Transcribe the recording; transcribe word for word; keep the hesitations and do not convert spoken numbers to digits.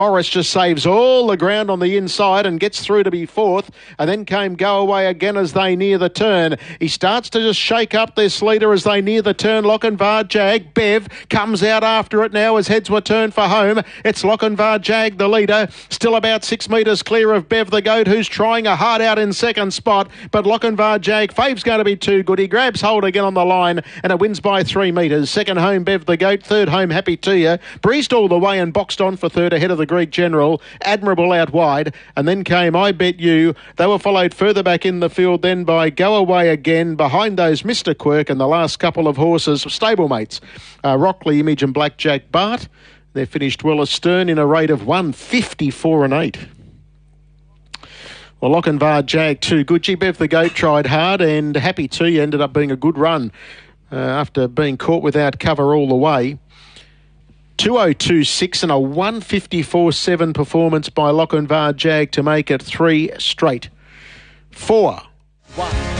Morris just saves all the ground on the inside and gets through to be fourth, and then came Go Away again as they near the turn. He starts to just shake up this leader as they near the turn. Lochinvar Jag. Bev comes out after it now as heads were turned for home. It's Lochinvar Jag, the leader, still about six metres clear of Bev the Goat, who's trying a hard out in second spot, but Lochinvar Jag, Fave's going to be too good. He grabs hold again on the line and it wins by three metres. Second home, Bev the Goat. Third home, Happy to You. Breezed all the way and boxed on for third ahead of the Greek General. Admirable out wide, and then came I Bet You. They were followed further back in the field then by Go Away again, behind those Mister Quirk and the last couple of horses, stablemates, uh, Rockley, Image and Blackjack Bart. They're finished well astern in a rate of one fifty-four and eight. Well, Lochinvar Jag too good. Gee, Bev the Goat tried hard, and Happy to You ended up being a good run uh, after being caught without cover all the way. two oh two six and a one fifty-four seven performance by Lochinvar Jag to make it three straight. Four. One.